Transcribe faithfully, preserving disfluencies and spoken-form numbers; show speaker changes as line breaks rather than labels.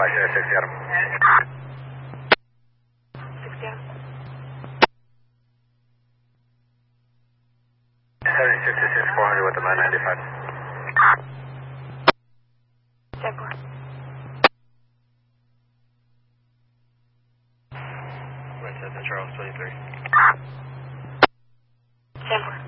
Washington, six Adam.
six Adam.
seven sixty-six, four hundred with the nine ninety-five.
ten four.
Right, Charles, twenty-three.
ten four.